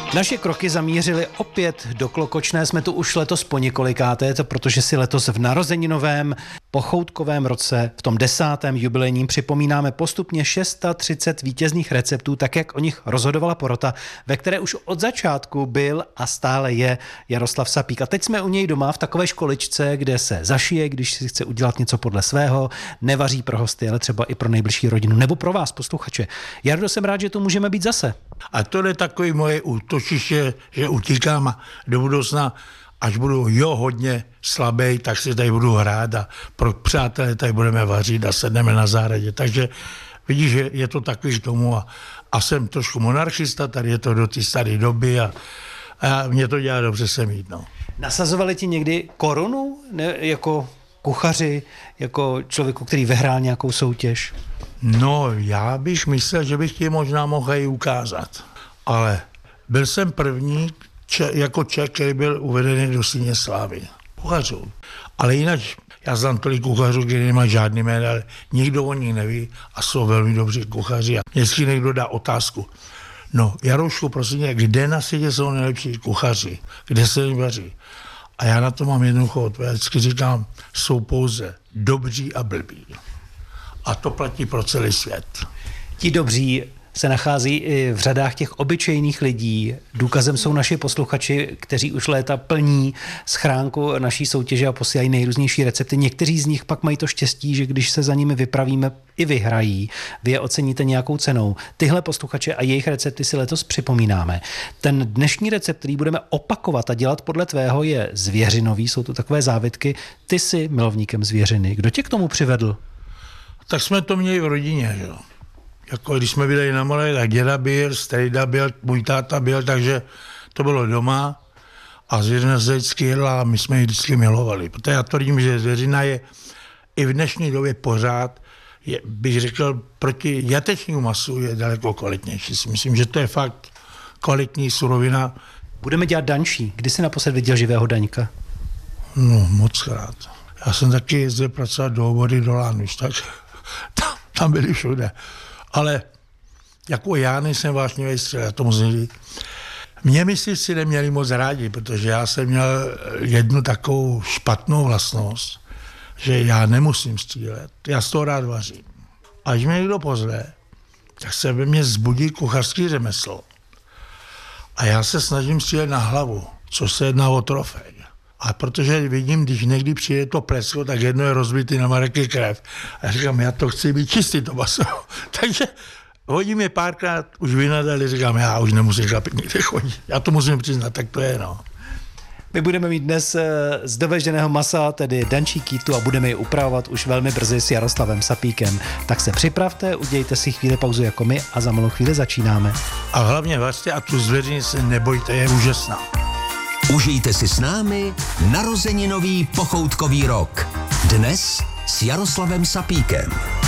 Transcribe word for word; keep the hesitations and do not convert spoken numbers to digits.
Naše kroky zamířily opět do Klokočné, jsme tu už letos po několikáté, to protože si letos v narozeninovém pochoutkovém roce, v tom desátém jubilejním, připomínáme postupně třicet šest vítězných receptů, tak jak o nich rozhodovala porota, ve které už od začátku byl a stále je Jaroslav Sapík. A teď jsme u něj doma v takové školičce, kde se zašije, když si chce udělat něco podle svého, nevaří pro hosty, ale třeba i pro nejbližší rodinu, nebo pro vás, posluchače. Jardo, jsem rád, že tu můžeme být zase. A to je takový moje útočiště, že utíkám a do budoucna, až budu jo hodně slabý, tak si tady budu hrát a pro přátelé tady budeme vařit a sedneme na zahradě. Takže vidíš, že je to takový k tomu a, a jsem trošku monarchista, tady je to do té staré doby a, a mě to dělá dobře se mít. No. Nasazovali ti někdy korunu ne, jako kuchaři, jako člověku, který vyhrál nějakou soutěž? No, já bych myslel, že bych ti možná mohl i ukázat, ale byl jsem první če, jako Čech, který byl uvedený do síně slávy. Kuchařů. Ale jinak, já znám tolik kuchařů, který nemají žádný jméno, ale nikdo o nich neví a jsou velmi dobří kuchaři. A vždycky někdo dá otázku. No, Jaroušku, prosím, kde na světě jsou nejlepší kuchaři? Kde se jim vaří? A já na to mám jednoduchou odpověď. Vždycky říkám, jsou pouze dobří a blbí. A to platí pro celý svět. Ti dobří se nachází i v řadách těch obyčejných lidí. Důkazem jsou naši posluchači, kteří už léta plní schránku naší soutěže a posílají nejrůznější recepty. Někteří z nich pak mají to štěstí, že když se za nimi vypravíme, i vyhrají. Vy je oceníte nějakou cenou. Tyhle posluchače a jejich recepty si letos připomínáme. Ten dnešní recept, který budeme opakovat a dělat podle tvého, je zvěřinový. Jsou to takové závitky. Ty jsi milovníkem zvěřiny. Kdo tě k tomu přivedl? Tak jsme to měli v rodině, že jo. Jako když jsme byli na Mole, tak děda byl, strejda byl, můj táta byl, takže to bylo doma a zvěřina se vždycky jedla a my jsme ji vždycky milovali. Protože já tvrdím, že zvěřina je i v dnešní době pořád, je, bych řekl, proti jatečnímu masu je daleko kvalitnější. Myslím, že to je fakt kvalitní surovina. Budeme dělat danší. Kdy jsi naposled viděl živého daňka? No, moc krát. Já jsem taky jezdil pracovat do Obody, do Lánviš, tak tam, tam byli všude. Ale jako já nejsem vášnivý střel, já to musím říct. Mě myslivci neměli moc rádi, protože já jsem měl jednu takovou špatnou vlastnost, že já nemusím střílet. Já z toho rád vařím. Až mě někdo pozve, tak se ve mně zbudí kuchařský řemeslo. A já se snažím střílet na hlavu, což se jedná o trofej. A protože vidím, když někdy přijde to plesko, tak jedno je rozbitý na mareky krev. A já říkám, já to chci být čistý, to maso. Takže hodím je párkrát, už vynadali, říkám, já už nemusím chlapit nikde chodit. Já to musím přiznat, tak to je, no. My budeme mít dnes z doveženého masa, tedy dančí kýtu, a budeme ji upravovat už velmi brzy s Jaroslavem Sapíkem. Tak se připravte, udějte si chvíli pauzu jako my a za malou chvíli začínáme. A hlavně vařte a tu zvěřini se nebojte, je úžasná. Užijte si s námi narozeninový pochoutkový rok. Dnes s Jaroslavem Sapíkem.